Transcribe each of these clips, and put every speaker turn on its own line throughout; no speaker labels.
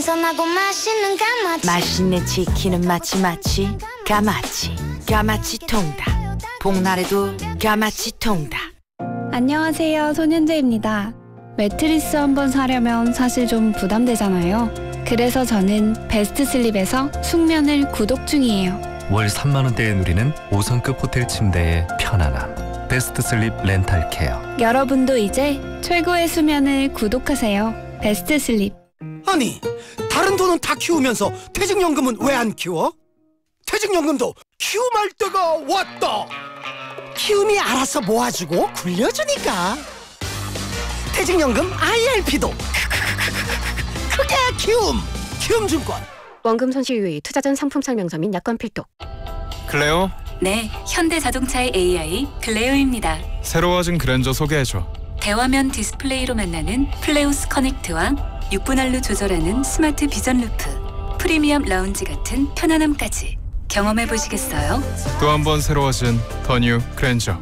신선하고 맛있는 까마치.
맛있는 치킨은 마치 까마치 통닭. 복날에도 까마치 통닭.
안녕하세요, 손현재입니다. 매트리스 한번 사려면 사실 좀 부담되잖아요. 그래서 저는 베스트슬립에서 숙면을 구독 중이에요.
월 3만 원대에 누리는 5성급 호텔 침대의 편안함. 베스트슬립 렌탈케어.
여러분도 이제 최고의 수면을 구독하세요. 베스트슬립.
아니, 다른 돈은 다 키우면서 퇴직연금은 왜 안 키워? 퇴직연금도 키움할 때가 왔다. 키움이 알아서 모아주고 굴려주니까. 퇴직연금 IRP도 그게 키움증권.
원금 손실 유의, 투자 전 상품 설명서 및 약관 필독.
클레오?
네, 현대자동차의 AI 클레오입니다.
새로워진 그랜저 소개해줘.
대화면 디스플레이로 만나는 플레오스 커넥트와 6분할로 조절하는 스마트 비전 루프, 프리미엄 라운지 같은 편안함까지 경험해보시겠어요?
또 한 번 새로워진 더 뉴 그랜저.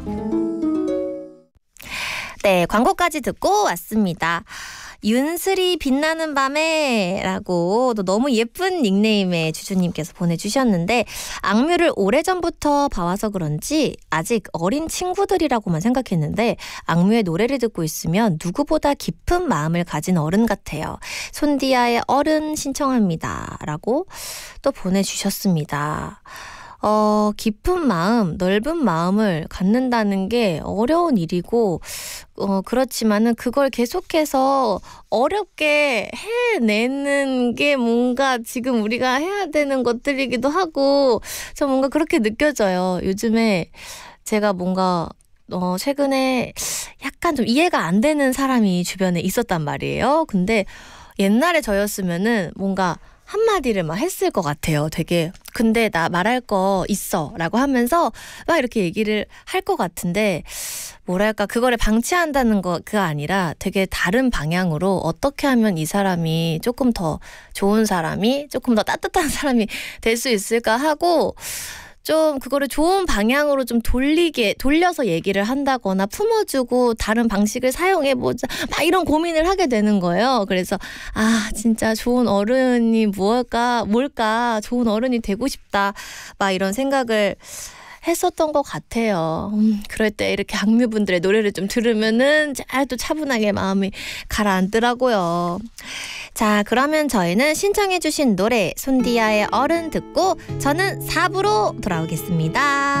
네, 광고까지 듣고 왔습니다. 윤슬이 빛나는 밤에 라고 또 너무 예쁜 닉네임의 주주님께서 보내주셨는데, 악뮤를 오래전부터 봐와서 그런지 아직 어린 친구들이라고만 생각했는데 악뮤의 노래를 듣고 있으면 누구보다 깊은 마음을 가진 어른 같아요. 손디아의 어른 신청합니다 라고 또 보내주셨습니다. 깊은 마음, 넓은 마음을 갖는다는 게 어려운 일이고, 그렇지만은 그걸 계속해서 어렵게 해내는 게 뭔가 지금 우리가 해야 되는 것들이기도 하고, 저 뭔가 그렇게 느껴져요. 요즘에 제가 뭔가 최근에 약간 좀 이해가 안 되는 사람이 주변에 있었단 말이에요. 근데 옛날에 저였으면은 뭔가 한마디를 막 했을 것 같아요. 되게 근데 나 말할 거 있어 라고 하면서 막 이렇게 얘기를 할 것 같은데, 뭐랄까 그거를 방치한다는 거가 아니라 되게 다른 방향으로 어떻게 하면 이 사람이 조금 더 좋은 사람이, 조금 더 따뜻한 사람이 될 수 있을까 하고, 좀 그거를 좋은 방향으로 좀 돌려서 얘기를 한다거나 품어주고 다른 방식을 사용해보자 막 이런 고민을 하게 되는 거예요. 그래서 진짜 좋은 어른이 뭘까 좋은 어른이 되고 싶다 막 이런 생각을 했었던 것 같아요. 그럴 때 이렇게 악뮤분들의 노래를 좀 들으면은 잘 또 차분하게 마음이 가라앉더라고요. 자, 그러면 저희는 신청해주신 노래 손디아의 어른 듣고 저는 4부로 돌아오겠습니다.